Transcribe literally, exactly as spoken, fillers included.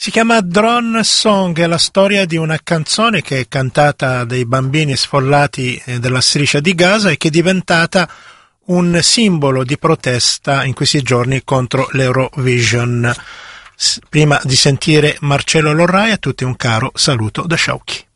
Si chiama Drone Song, è la storia di una canzone che è cantata dai bambini sfollati della striscia di Gaza e che è diventata un simbolo di protesta in questi giorni contro l'Eurovision. Prima di sentire Marcello Lorrai, a tutti un caro saluto da Sciauchi.